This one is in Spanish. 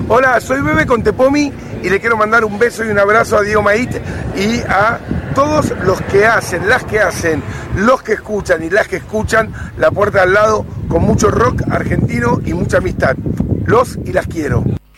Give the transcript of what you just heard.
Hola, soy Bebe con Tepomi y le quiero mandar un beso y un abrazo a Diego Mait y a todos los que hacen, las que hacen, los que escuchan y las que escuchan La Puerta al Lado con mucho rock argentino y mucha amistad. Los y las quiero.